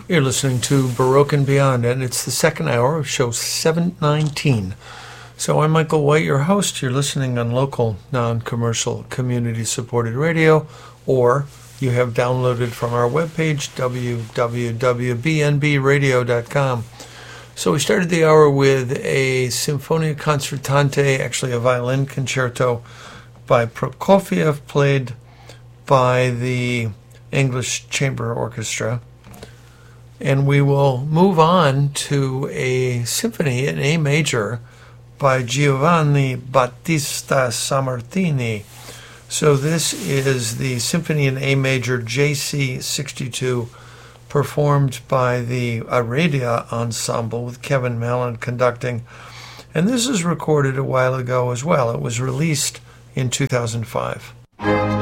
You're listening to Baroque and Beyond, and it's the second hour of show 719. So I'm Michael White, your host. You're listening on local, non-commercial, community-supported radio, or you have downloaded from our webpage, www.bnbradio.com. So we started the hour with a Sinfonia Concertante, actually a violin concerto by Prokofiev, played by the English Chamber Orchestra. And we will move on to a symphony in A major by Giovanni Battista Sammartini. So this is the Symphony in A major JC 62, performed by the Aradia Ensemble with Kevin Mallon conducting. And this is recorded a while ago as well. It was released in 2005.